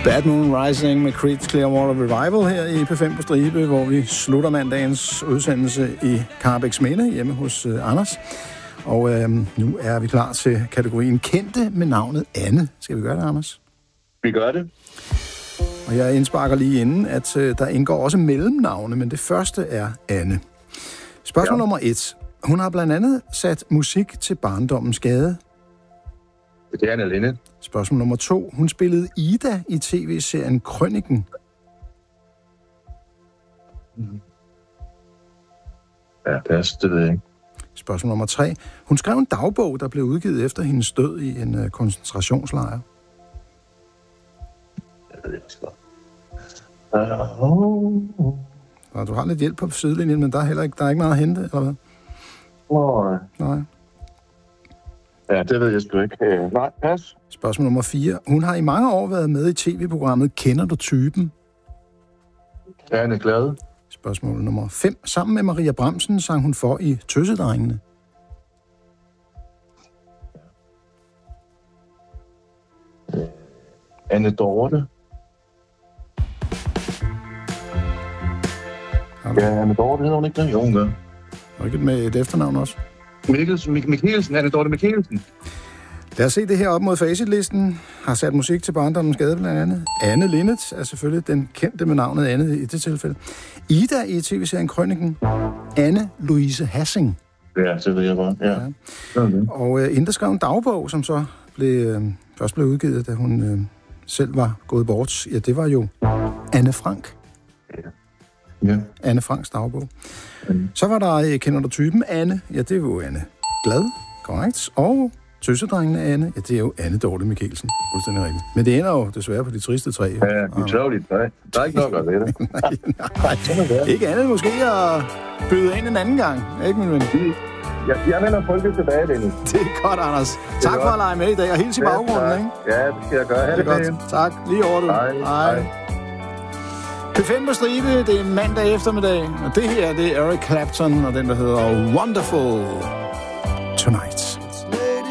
Bad Moon Rising med Creed's Clearwater Revival her i P5 på Stribe, hvor vi slutter mandagens udsendelse i Karrebæks Minde hjemme hos Anders. Og nu er vi klar til kategorien Kendte med navnet Anne. Skal vi gøre det, Anders? Vi gør det. Og jeg indsparker lige inden, at der indgår også mellemnavne, men det første er Anne. Spørgsmål nummer 1. Hun har blandt andet sat musik til Barndommens Gade. Det er Anne Linnet. Spørgsmål nummer 2. Hun spillede Ida i tv-serien Krøniken. Ja, det ved jeg ikke. Spørgsmål nummer 3. Hun skrev en dagbog, der blev udgivet efter hendes død i en koncentrationslejr. Jeg ved ikke, hvad. Og du har lidt hjælp på sidelinjen, men der er ikke meget at hente, eller hvad? Nej. Ja, det ved jeg sgu ikke. Nej, pas. Spørgsmål nummer 4. Hun har i mange år været med i tv-programmet Kender du typen? Ja, Anne Glade. Spørgsmål nummer 5. Sammen med Maria Bramsen sang hun for i Tøsedrengene. Anne Dorte. Ja, Anne Dorte hedder hun ikke det? Jo, hun gør. Og ikke med et efternavn også? Mikkelsen. Anne Dorte Mikkelsen. Lad os se det her op mod facitlisten. Har sat musik til Barndommens Gade blandt andet. Anne Linnet er selvfølgelig den kendte med navnet Anne i det tilfælde. Ida i tv-serien Krøniken. Anne Louise Hassing. Ja, det ved jeg godt. Ja. Okay. Og Ida skrev en dagbog, som så først blev udgivet, da hun selv var gået bort. Ja, det var jo Anne Frank. Ja. Anne Franks dagbog. Så var der Kender du typen? Anne. Ja, det var jo Anne Glad. Korrekt. Og Tøsedrengene Anne. Ja, det er jo Anne Dorte Mikkelsen. Fuldstændig rigtigt. Men det ender jo desværre på de triste tre. Ja, de travlige tre. Der er ikke nok at ved det. nej. Ikke andet måske at byde ind en anden gang. Ikke, min ven? Jeg vender folket tilbage, Dennis. Det er godt, Anders. Tak for at lege med i dag, og hils i baggrunden, ikke? Ja, det skal jeg gøre. Ha' det godt. Tak. Lige over du. Hej. P5 på Stribe, det er mandag eftermiddag, og det her, det er Eric Clapton, og den, der hedder Wonderful Tonight.